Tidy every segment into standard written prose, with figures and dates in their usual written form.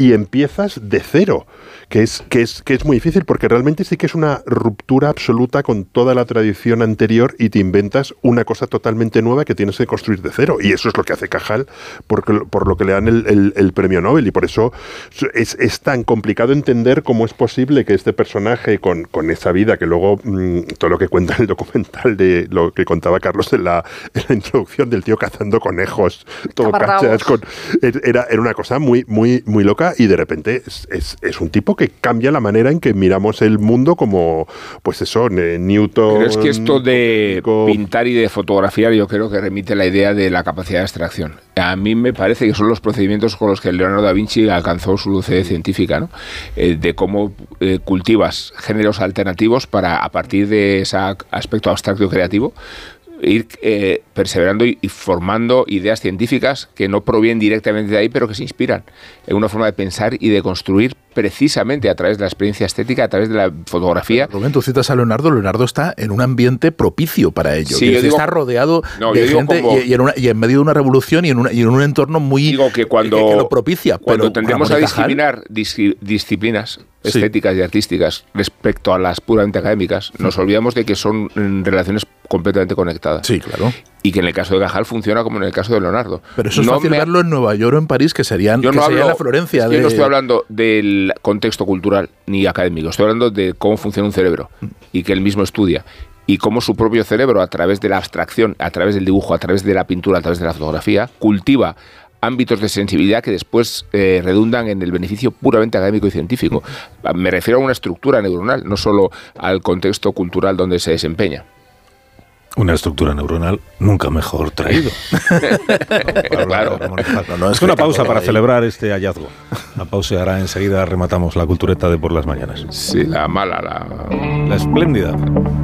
y empiezas de cero, que es muy difícil, porque realmente sí que es una ruptura absoluta con toda la tradición anterior y te inventas una cosa totalmente nueva que tienes que construir de cero. Y eso es lo que hace Cajal, por lo que le dan el premio Nobel, y por eso es tan complicado entender cómo es posible que este personaje con esa vida, que luego todo lo que cuenta en el documental, de lo que contaba Carlos en la introducción, del tío cazando conejos, todo cachas, era una cosa muy, muy, muy loca, y de repente es un tipo que cambia la manera en que miramos el mundo, como pues eso, Newton. Pero es que esto de pintar y de fotografiar, yo creo que remite a la idea de la capacidad de abstracción. A mí me parece que son los procedimientos con los que Leonardo da Vinci alcanzó su lucidez científica, ¿no? De cómo cultivas géneros alternativos para, a partir de ese aspecto abstracto y creativo, ir perseverando y formando ideas científicas que no provienen directamente de ahí, pero que se inspiran en una forma de pensar y de construir precisamente a través de la experiencia estética, a través de la fotografía. Rubén, tú citas a Leonardo está en un ambiente propicio para ello. Sí, está rodeado de gente y en medio de una revolución y en un entorno muy digo que cuando que lo propicia. Cuando tendemos a discriminar disciplinas estéticas y artísticas respecto a las puramente académicas, nos olvidamos de que son relaciones completamente conectadas. Sí, claro. Y que en el caso de Cajal funciona como en el caso de Leonardo. Pero eso es fácil verlo en Nueva York o en París, que serían la Florencia. Yo no estoy hablando del contexto cultural ni académico, estoy hablando de cómo funciona un cerebro y que él mismo estudia. Y cómo su propio cerebro, a través de la abstracción, a través del dibujo, a través de la pintura, a través de la fotografía, cultiva ámbitos de sensibilidad que después redundan en el beneficio puramente académico y científico. Me refiero a una estructura neuronal, no solo al contexto cultural donde se desempeña. Una estructura neuronal nunca mejor traído. Claro. Es una pausa para celebrar este hallazgo. La pausa y ahora enseguida rematamos la cultureta de por las mañanas. Sí, la mala, la espléndida.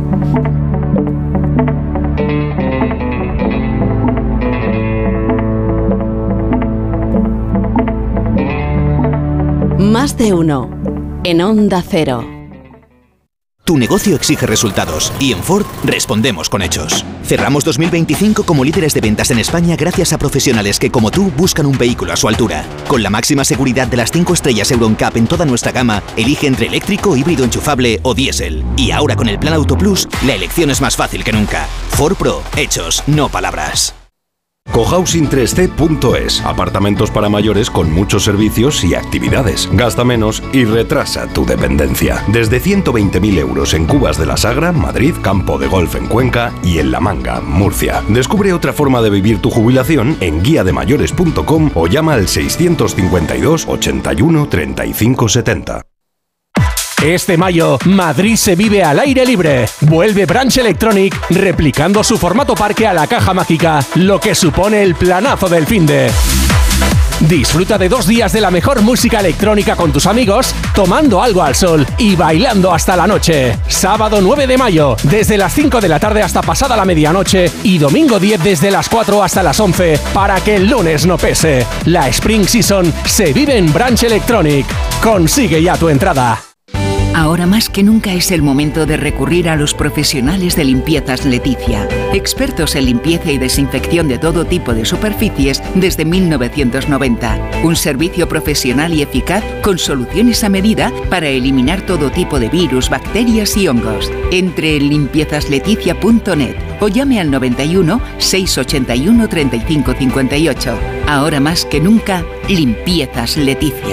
Más de uno en Onda Cero. Tu negocio exige resultados y en Ford respondemos con hechos. Cerramos 2025 como líderes de ventas en España gracias a profesionales que, como tú, buscan un vehículo a su altura. Con la máxima seguridad de las 5 estrellas Euro NCAP en toda nuestra gama, elige entre eléctrico, híbrido enchufable o diésel. Y ahora con el Plan Auto Plus, la elección es más fácil que nunca. Ford Pro, hechos, no palabras. Cohousing3D.es. Apartamentos para mayores con muchos servicios y actividades. Gasta menos y retrasa tu dependencia. Desde 120.000 euros en Cubas de la Sagra, Madrid, Campo de Golf en Cuenca y en La Manga, Murcia. Descubre otra forma de vivir tu jubilación en guiademayores.com o llama al 652 81 35 70. Este mayo, Madrid se vive al aire libre. Vuelve Branch Electronic, replicando su formato parque a la Caja Mágica, lo que supone el planazo del finde. Disfruta de 2 días de la mejor música electrónica con tus amigos, tomando algo al sol y bailando hasta la noche. Sábado 9 de mayo, desde las 5 de la tarde hasta pasada la medianoche, y domingo 10 desde las 4 hasta las 11, para que el lunes no pese. La Spring Season se vive en Branch Electronic. Consigue ya tu entrada. Ahora más que nunca es el momento de recurrir a los profesionales de Limpiezas Leticia, expertos en limpieza y desinfección de todo tipo de superficies desde 1990. Un servicio profesional y eficaz con soluciones a medida para eliminar todo tipo de virus, bacterias y hongos. Entre en limpiezasLeticia.net o llame al 91 681 35 58. Ahora más que nunca, Limpiezas Leticia.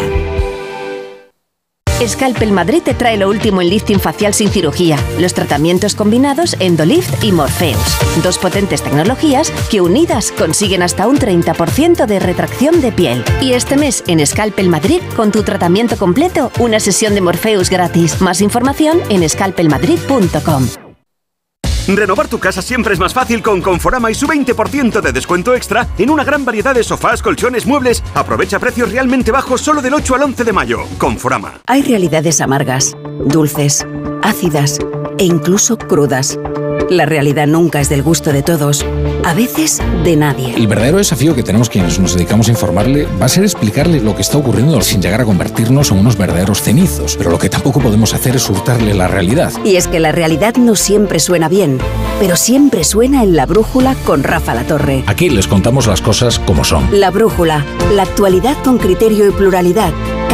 Scalpel Madrid te trae lo último en lifting facial sin cirugía, los tratamientos combinados Endolift y Morpheus. 2 potentes tecnologías que unidas consiguen hasta un 30% de retracción de piel. Y este mes en Scalpel Madrid, con tu tratamiento completo, una sesión de Morpheus gratis. Más información en scalpelmadrid.com. Renovar tu casa siempre es más fácil con Conforama y su 20% de descuento extra en una gran variedad de sofás, colchones, muebles. Aprovecha precios realmente bajos solo del 8 al 11 de mayo. Conforama. Hay realidades amargas, dulces, ácidas e incluso crudas. La realidad nunca es del gusto de todos, a veces de nadie. El verdadero desafío que tenemos quienes nos dedicamos a informarle va a ser explicarle lo que está ocurriendo sin llegar a convertirnos en unos verdaderos cenizos. Pero lo que tampoco podemos hacer es hurtarle la realidad. Y es que la realidad no siempre suena bien, pero siempre suena en La Brújula con Rafa Latorre. Aquí les contamos las cosas como son. La Brújula, la actualidad con criterio y pluralidad.